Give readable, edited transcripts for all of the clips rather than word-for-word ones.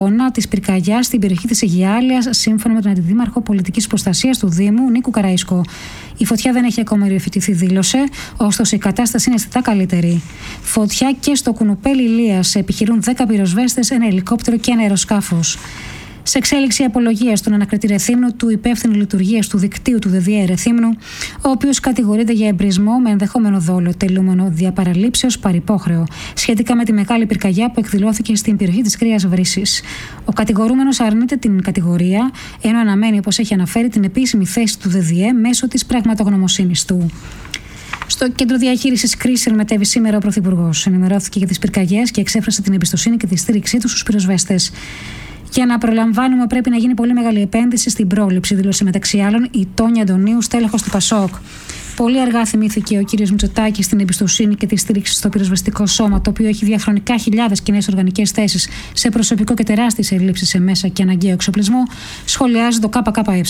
της πυρκαγιάς στην περιοχή της Αιγιάλειας, σύμφωνα με τον Αντιδήμαρχο Πολιτικής Προστασίας του Δήμου, Νίκο Καραϊσκό. Η φωτιά δεν έχει ακόμα οριοθετηθεί, δήλωσε, ωστόσο η κατάσταση είναι αισθητά καλύτερη. Φωτιά και στο κουνουπέλι Ηλίας, επιχειρούν 10 πυροσβέστες, ένα ελικόπτερο και ένα αεροσκάφος. Σε εξέλιξη απολογία στον ανακριτή Ρεθύμνου του υπεύθυνου λειτουργίας του δικτύου του ΔΔΕ Ρεθύμνου, ο οποίος κατηγορείται για εμπρισμό με ενδεχόμενο δόλο, τελούμενο διαπαραλήψεως παρυπόχρεο, σχετικά με τη μεγάλη πυρκαγιά που εκδηλώθηκε στην περιοχή της Κρύας Βρύσης. Ο κατηγορούμενος αρνείται την κατηγορία, ενώ αναμένει, όπως έχει αναφέρει, την επίσημη θέση του ΔΔΕ μέσω της πραγματογνωμοσύνης του. Στο κέντρο διαχείρισης κρίσεων μετέβη σήμερα ο Πρωθυπουργός. Ενημερώθηκε για τις πυρκαγιές και εξέφρασε την εμπιστοσύνη και τη στήριξή του στους πυροσβέστες. Για να προλαμβάνουμε, πρέπει να γίνει πολύ μεγάλη επένδυση στην πρόληψη, δήλωσε μεταξύ άλλων η Τόνια Αντωνίου, στέλεχος του ΠΑΣΟΚ. Πολύ αργά θυμήθηκε ο κ. Μητσοτάκης στην εμπιστοσύνη και τη στήριξη στο πυροσβεστικό σώμα, το οποίο έχει διαχρονικά χιλιάδες κοινές οργανικές θέσεις σε προσωπικό και τεράστιες ελλείψεις σε μέσα και αναγκαίο εξοπλισμό, σχολιάζει το ΚΚΕ.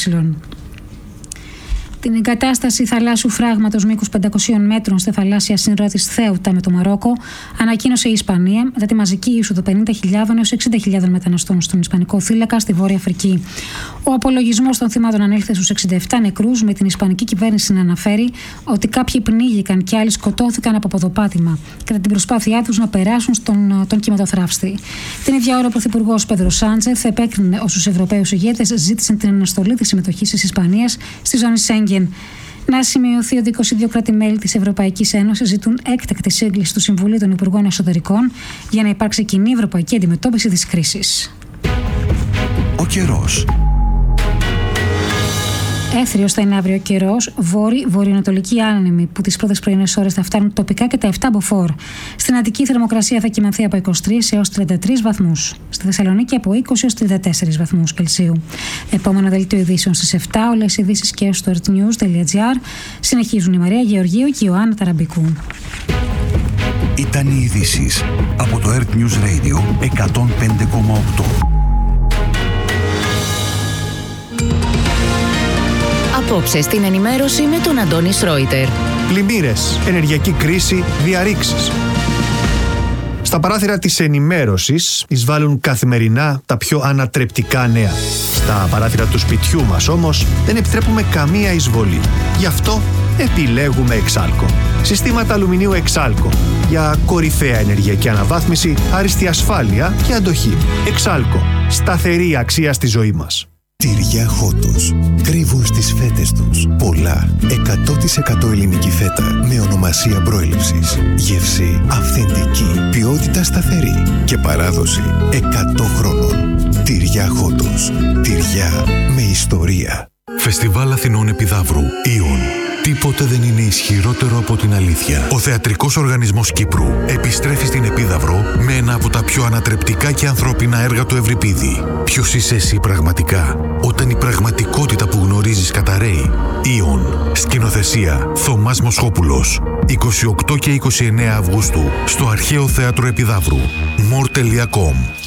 Την εγκατάσταση θαλάσσιου φράγματος μήκους 500 μέτρων στη θαλάσσια σύνορα της Θέουτα με το Μαρόκο ανακοίνωσε η Ισπανία μετά τη μαζική είσοδο 50.000 έως 60.000 μεταναστών στον Ισπανικό θύλακα στη Βόρεια Αφρική. Ο απολογισμός των θυμάτων ανήλθε στους 67 νεκρούς, με την Ισπανική κυβέρνηση να αναφέρει ότι κάποιοι πνίγηκαν και άλλοι σκοτώθηκαν από ποδοπάτημα κατά την προσπάθειά τους να περάσουν τον κυματοθράφστη. Την ίδια ώρα ο Πρωθυπουργός Πέδρο Σάντσεθ επέκρινε όσους Ευρωπαίους ηγέτες ζήτησαν την αναστολή της συμμετοχής της Ισπανίας στη ζώνη Σέγγεν. Να σημειωθεί ότι 22 κράτη-μέλη της Ευρωπαϊκής Ένωσης ζητούν έκτακτη σύγκληση του Συμβουλίου των Υπουργών Εσωτερικών για να υπάρξει κοινή ευρωπαϊκή αντιμετώπιση της κρίσης. Ο καιρός. Έθριος θα είναι αύριο ο καιρός, βορειοανατολική άνεμη που τις πρώτες πρωινές ώρες θα φτάνουν τοπικά και τα 7 μποφόρ. Στην Αττική η θερμοκρασία θα κυμανθεί από 23 έως 33 βαθμούς. Στη Θεσσαλονίκη από 20 έως 34 βαθμούς Κελσίου. Επόμενο δελτίο ειδήσεων στις 7, όλες οι ειδήσεις και στο earthnews.gr. Συνεχίζουν η Μαρία Γεωργίου και η Ιωάννα Ταραμπικού. Ήταν οι ειδήσεις από το Earth News Radio 105,8. Απόψε στην ενημέρωση με τον Αντώνη Σρόιτερ. Πλημμύρες, ενεργειακή κρίση, διαρρήξεις. Στα παράθυρα της ενημέρωσης εισβάλλουν καθημερινά τα πιο ανατρεπτικά νέα. Στα παράθυρα του σπιτιού μας όμως δεν επιτρέπουμε καμία εισβολή. Γι' αυτό επιλέγουμε Εξάλκο. Συστήματα αλουμινίου Εξάλκο για κορυφαία ενεργειακή αναβάθμιση, άριστη ασφάλεια και αντοχή. Εξάλκο. Σταθερή αξία στη ζωή μας. Τυριά Χότος. Κρύβουν στις φέτες τους πολλά 100% ελληνική φέτα με ονομασία προέλευσης. Γεύση αυθεντική, ποιότητα σταθερή και παράδοση 100 χρόνων. Τυριά Χότος. Τυριά με ιστορία. Φεστιβάλ Αθηνών Επιδαύρου. Ιον. Τίποτε δεν είναι ισχυρότερο από την αλήθεια. Ο Θεατρικός Οργανισμός Κύπρου επιστρέφει στην Επίδαυρο με ένα από τα πιο ανατρεπτικά και ανθρώπινα έργα του Ευρυπίδη. Ποιος είσαι εσύ πραγματικά, όταν η πραγματικότητα που γνωρίζεις καταραίει? Ιον. Σκηνοθεσία Θωμάς Μοσχόπουλος. 28 και 29 Αυγούστου στο Αρχαίο Θέατρο Επιδαύρου. more.com